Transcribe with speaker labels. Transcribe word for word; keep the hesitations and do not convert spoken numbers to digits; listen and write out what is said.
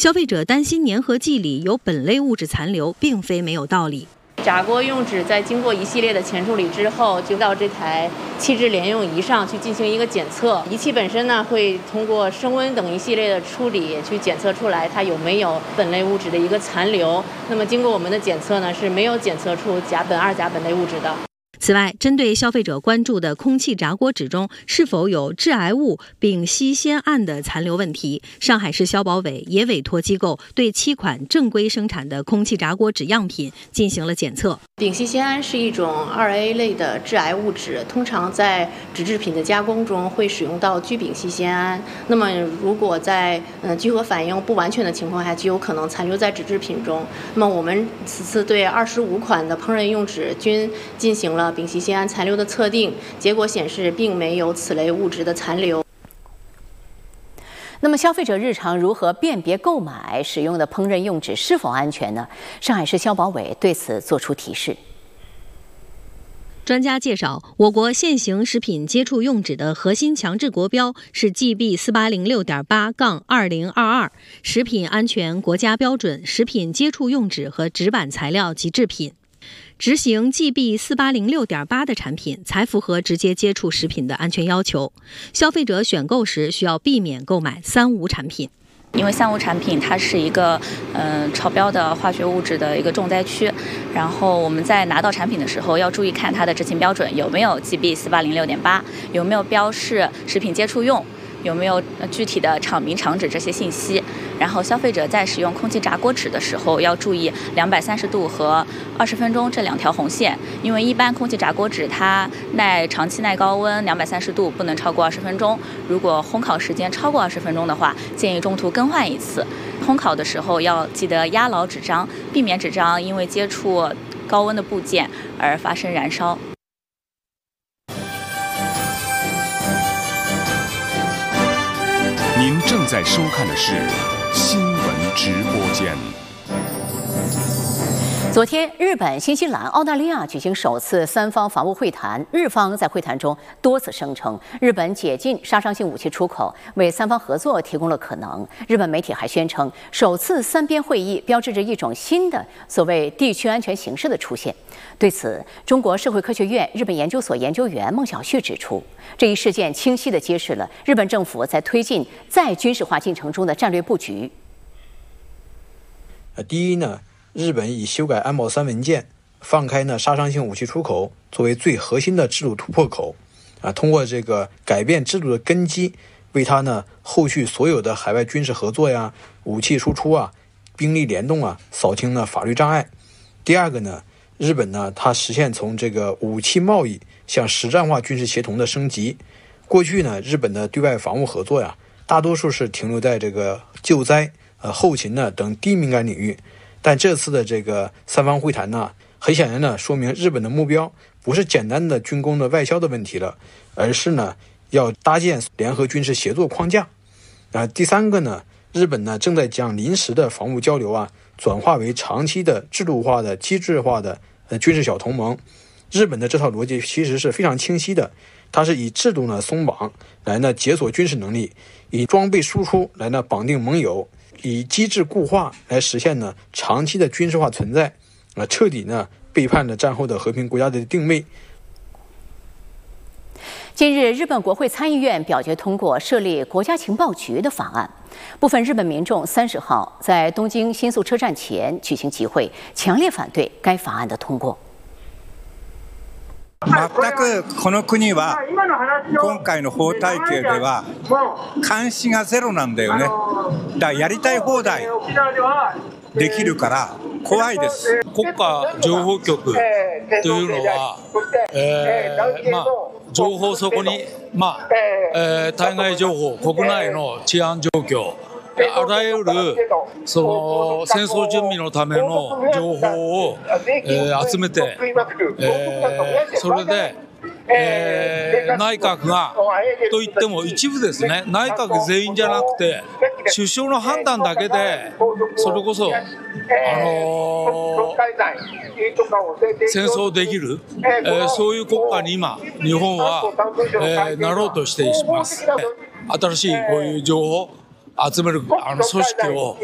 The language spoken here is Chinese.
Speaker 1: 消费者担心粘合剂里有苯类物质残留，并非没有道理。
Speaker 2: 炸锅用纸在经过一系列的前处理之后，就到这台气质联用仪上去进行一个检测。仪器本身呢，会通过升温等一系列的处理去检测出来它有没有苯类物质的一个残留。那么经过我们的检测呢，是没有检测出甲苯、二甲苯类物质的。
Speaker 1: 此外，针对消费者关注的空气炸锅纸中是否有致癌物丙烯酰胺的残留问题，上海市消保委也委托机构对七款正规生产的空气炸锅纸样品进行了检测。
Speaker 2: 丙烯酰胺是一种二 A 类的致癌物质，通常在纸制品的加工中会使用到聚丙烯酰胺。那么，如果在呃聚合反应不完全的情况下，极有可能残留在纸制品中。那么，我们此次对二十五款的烹饪用纸均进行了丙烯酰胺残留的测定，结果显示并没有此类物质的残留。
Speaker 3: 那么，消费者日常如何辨别购买使用的烹饪用纸是否安全呢？上海市消保委对此作出提示。
Speaker 1: 专家介绍，我国现行食品接触用纸的核心强制国标是 G B 四八零六点八杠二零二二食品安全国家标准食品接触用纸和纸板材料及制品。执行 G B 四八零六点八的产品才符合直接接触食品的安全要求。消费者选购时需要避免购买三无产品。
Speaker 4: 因为三无产品它是一个嗯、呃、超标的化学物质的一个重灾区，然后我们在拿到产品的时候要注意看它的执行标准有没有 G B 四八零六点八，有没有标示食品接触用，有没有具体的厂名厂址这些信息。然后消费者在使用空气炸锅纸的时候要注意两百三十度和二十分钟这两条红线，因为一般空气炸锅纸它耐长期耐高温两百三十度不能超过二十分钟，如果烘烤时间超过二十分钟的话，建议中途更换一次。烘烤的时候要记得压牢纸张，避免纸张因为接触高温的部件而发生燃烧。
Speaker 5: 您正在收看的是新闻直播间。
Speaker 3: 昨天，日本、新西兰、澳大利亚举行首次三方防务会谈。日方在会谈中多次声称，日本解禁杀伤性武器出口为三方合作提供了可能。日本媒体还宣称，首次三边会议标志着一种新的所谓地区安全形势的出现。对此，中国社会科学院日本研究所研究员孟晓旭指出，这一事件清晰地揭示了日本政府在推进再军事化进程中的战略布局。
Speaker 6: 呃，第一呢。日本以修改安保三文件，放开呢杀伤性武器出口作为最核心的制度突破口，啊，通过这个改变制度的根基，为它呢后续所有的海外军事合作呀、武器输出啊、兵力联动啊，扫清了法律障碍。第二个呢，日本呢它实现从这个武器贸易向实战化军事协同的升级。过去呢，日本的对外防务合作呀，大多数是停留在这个救灾、呃后勤呢等低敏感领域。但这次的这个三方会谈呢，很显然呢，说明日本的目标不是简单的军工的外销的问题了，而是呢要搭建联合军事协作框架。啊，第三个呢，日本呢正在将临时的防务交流啊转化为长期的制度化的机制化的呃军事小同盟。日本的这套逻辑其实是非常清晰的，它是以制度呢松绑来呢解锁军事能力，以装备输出来呢绑定盟友。以机制固化来实现呢长期的军事化存在，啊，彻底呢背叛了战后的和平国家的定位。
Speaker 3: 近日，日本国会参议院表决通过设立国家情报局的法案。部分日本民众三十号在东京新宿车站前举行集会，强烈反对该法案的通过。
Speaker 7: 全くこの国は今回の法体系では監視がゼロなんだよね。だからやりたい放題できるから怖いです。
Speaker 8: 国家情報局というのは、えー、まあ情報そこにまあ、えー、対外情報、国内の治安状況。あらゆるその戦争準備のための情報を、えー、集めて、えー、それで、えー、内閣がといっても一部ですね、内閣全員じゃなくて首相の判断だけでそれこそ、あのー、戦争できる、えー、そういう国家に今日本は、えー、なろうとしています。新しいこういう情報集めるあの組織を